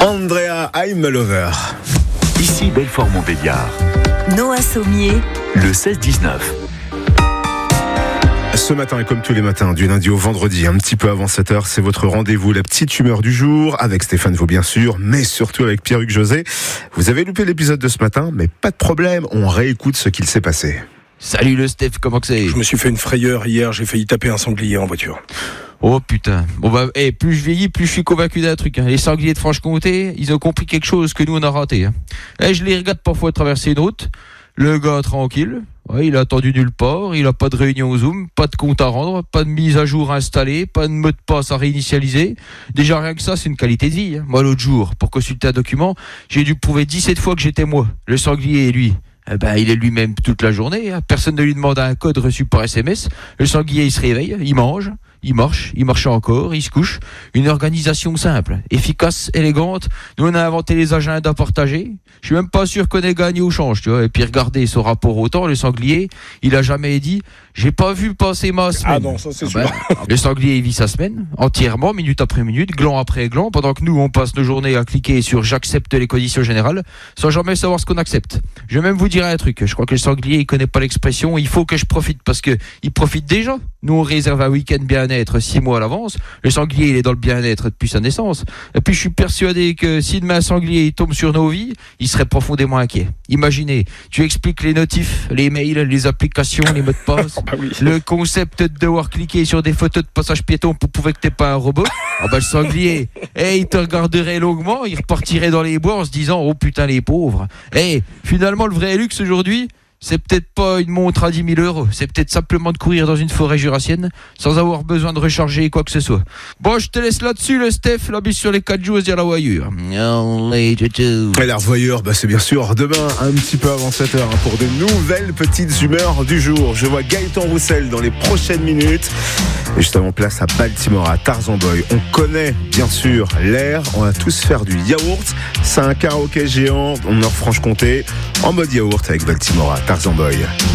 Andrea, I'm a lover. Ici Belfort-Montbéliard. Noah Sommier. Le 16-19. Ce matin, et comme tous les matins, du lundi au vendredi, un petit peu avant 7h, c'est votre rendez-vous, la petite humeur du jour, avec Stéphane Vaux bien sûr, mais surtout avec Pierre-Hugues José. Vous avez loupé l'épisode de ce matin, mais pas de problème, on réécoute ce qu'il s'est passé. Salut le Steph, comment que c'est ? Je me suis fait une frayeur hier, j'ai failli taper un sanglier en voiture. Oh putain. Bon bah, plus je vieillis, plus je suis convaincu d'un truc. Les sangliers de Franche-Comté, ils ont compris quelque chose que nous on a raté. Je les regarde parfois traverser une route. Le gars tranquille, il a attendu nulle part, il a pas de réunion au Zoom, pas de compte à rendre, pas de mise à jour installée, pas de mot de passe à réinitialiser. Déjà rien que ça, c'est une qualité de vie. Moi l'autre jour, pour consulter un document, j'ai dû prouver 17 fois que j'étais moi, le sanglier et lui. Il est lui-même toute la journée, personne ne lui demande un code reçu par SMS. Le sanglier il se réveille, il mange, il marche encore, il se couche. Une organisation simple, efficace, élégante. Nous on a inventé les agendas partagés. Je suis même pas sûr qu'on ait gagné au change, tu vois. Et puis regardez son rapport au temps, le sanglier, il a jamais dit j'ai pas vu passer ma semaine. Ah non, ça c'est sûr. Le sanglier il vit sa semaine entièrement, minute après minute, gland après gland, pendant que nous on passe nos journées à cliquer sur j'accepte les conditions générales sans jamais savoir ce qu'on accepte. Je vais même vous dire un truc, je crois que le sanglier il connaît pas l'expression il faut que je profite, parce que il profite déjà. Nous on réserve un week-end bien-être 6 mois à l'avance. Le sanglier il est dans le bien-être depuis sa naissance. Et puis je suis persuadé que si demain un sanglier il tombe sur nos vies, il serait profondément inquiet. Imaginez, tu expliques les notifs, les mails, les applications, les mots de passe, le concept de devoir cliquer sur des photos de passage piéton pour prouver que t'es pas un robot. Le sanglier, il te regarderait longuement, il repartirait dans les bois en se disant oh putain les pauvres. Finalement le vrai luxe aujourd'hui, c'est peut-être pas une montre à 10 000 €, c'est peut-être simplement de courir dans une forêt jurassienne sans avoir besoin de recharger quoi que ce soit. Bon, je te laisse là-dessus, le Steph, la bise sur les 4 jours et la voyure. Et la revoyure, c'est bien sûr demain, un petit peu avant 7h, pour de nouvelles petites humeurs du jour. Je vois Gaëtan Roussel dans les prochaines minutes. Et juste avant, place à Baltimore, à Tarzan Boy. On connaît bien sûr l'air, on va tous faire du yaourt. C'est un karaoké géant en Nord-Franche-Comté, en mode yaourt avec Baltimore à Tarzan Boy.